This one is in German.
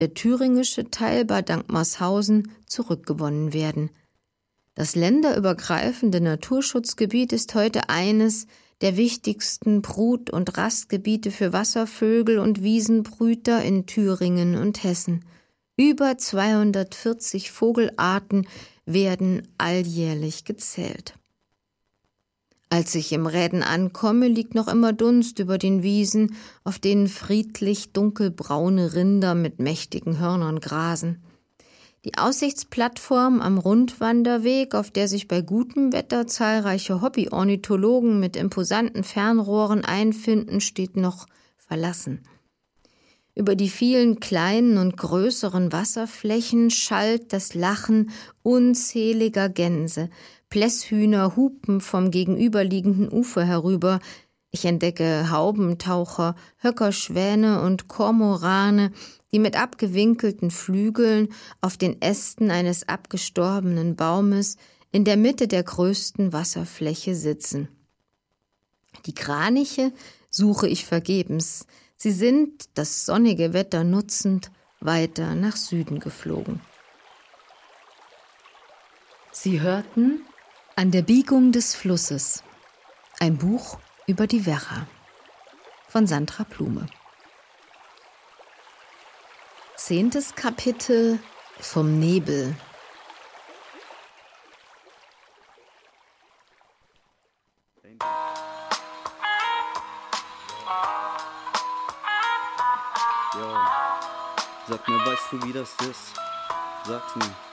der thüringische Teil bei Dankmarshausen zurückgewonnen werden. Das länderübergreifende Naturschutzgebiet ist heute eines der wichtigsten Brut- und Rastgebiete für Wasservögel und Wiesenbrüter in Thüringen und Hessen. Über 240 Vogelarten werden alljährlich gezählt. Als ich im Räden ankomme, liegt noch immer Dunst über den Wiesen, auf denen friedlich dunkelbraune Rinder mit mächtigen Hörnern grasen. Die Aussichtsplattform am Rundwanderweg, auf der sich bei gutem Wetter zahlreiche Hobbyornithologen mit imposanten Fernrohren einfinden, steht noch verlassen. Über die vielen kleinen und größeren Wasserflächen schallt das Lachen unzähliger Gänse. Plässhühner hupen vom gegenüberliegenden Ufer herüber. Ich entdecke Haubentaucher, Höckerschwäne und Kormorane, die mit abgewinkelten Flügeln auf den Ästen eines abgestorbenen Baumes in der Mitte der größten Wasserfläche sitzen. Die Kraniche suche ich vergebens. Sie sind, das sonnige Wetter nutzend, weiter nach Süden geflogen. Sie hörten An der Biegung des Flusses, ein Buch über die Werra von Sandra Blume. 10. Kapitel vom Nebel. Jo, sag mir, weißt du, wie das ist? Sag's mir.